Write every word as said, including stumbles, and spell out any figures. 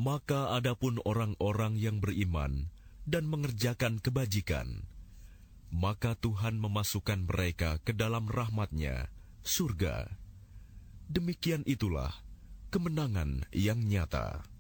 Maka adapun orang-orang yang beriman dan mengerjakan kebajikan, maka Tuhan memasukkan mereka ke dalam rahmat-Nya, surga. Demikian itulah kemenangan yang nyata.